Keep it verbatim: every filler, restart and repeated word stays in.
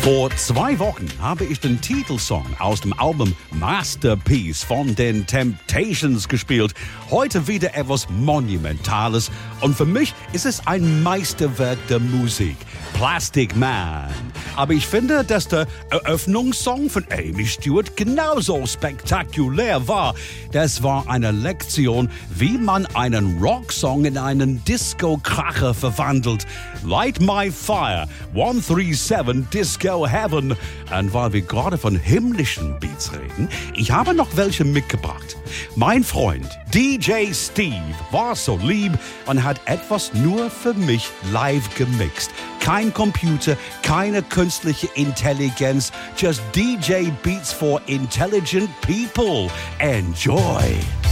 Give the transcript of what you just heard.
Vor zwei Wochen habe ich den Titelsong aus dem Album Masterpiece von den Temptations gespielt. Heute wieder etwas Monumentales und für mich ist es ein Meisterwerk der Musik. Plastic Man. Aber ich finde, dass der Eröffnungssong von Amy Stewart genauso spektakulär war. Das war eine Lektion, wie man einen Rocksong in einen Disco-Kracher verwandelt. Light My Fire, one three seven Disco Heaven. Und weil wir gerade von himmlischen Beats reden, ich habe noch welche mitgebracht. Mein Freund D J Steve war so lieb und hat etwas nur für mich live gemixt. Kein Computer, keine künstliche Intelligenz, just D J Beats for intelligent people. Enjoy!